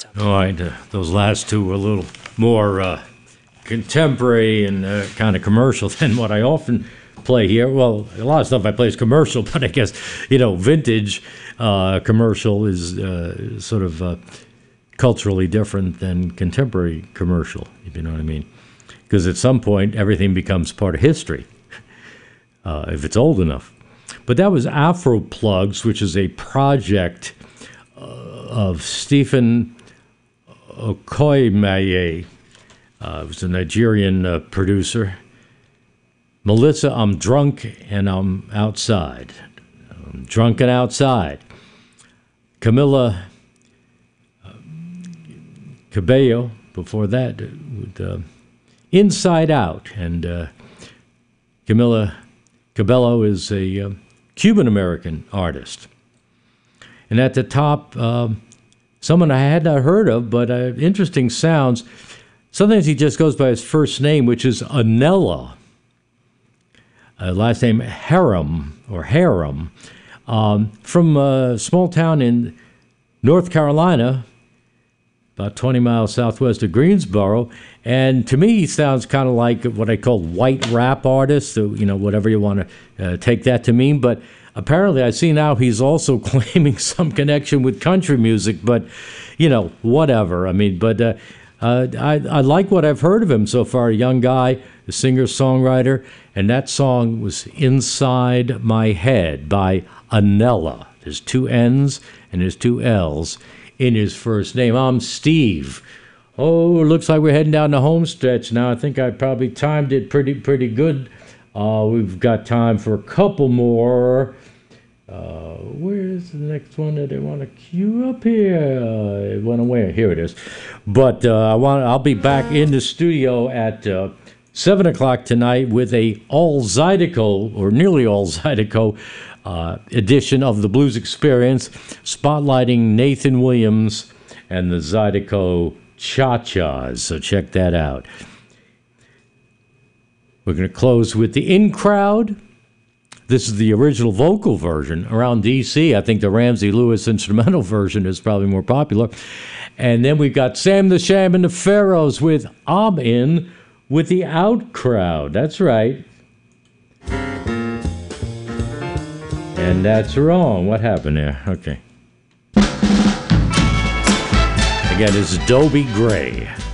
All right, those last two were a little more contemporary and kind of commercial than what I often play here. Well, a lot of stuff I play is commercial, but I guess, vintage commercial is sort of culturally different than contemporary commercial, if you know what I mean. Because at some point, everything becomes part of history, if it's old enough. But that was Afro Plugs, which is a project of Stephen Okoye. It was a Nigerian producer. Melissa, I'm drunk and I'm outside. I'm drunk and outside. Camila Cabello, before that, with Inside Out. And Camila Cabello is a Cuban-American artist. And at the top, someone I had not heard of, but interesting sounds. Sometimes he just goes by his first name, which is Anella. Last name Harem, from a small town in North Carolina, about 20 miles southwest of Greensboro. And to me, he sounds kind of like what I call white rap artist, so, whatever you want to take that to mean. But apparently, I see now he's also claiming some connection with country music, but, whatever. I mean, but I like what I've heard of him so far. A young guy, a singer-songwriter, and that song was Inside My Head by Anella. There's two N's and there's two L's in his first name. I'm Steve. Oh, looks like we're heading down the home stretch now. I think I probably timed it pretty good. We've got time for a couple more. Where's the next one that I want to queue up here? It went away. Here it is. But I'll be back in the studio at 7 o'clock tonight with a all Zydeco, or nearly all Zydeco, edition of the Blues Experience, spotlighting Nathan Williams and the Zydeco Cha-Chas. So check that out. We're going to close with the In Crowd. This is the original vocal version. Around D.C., I think the Ramsey Lewis instrumental version is probably more popular. And then we've got Sam the Sham and the Pharaohs with I'm In with the Out Crowd. That's right. And that's wrong. What happened there? Okay. Again, it's Dobie Gray.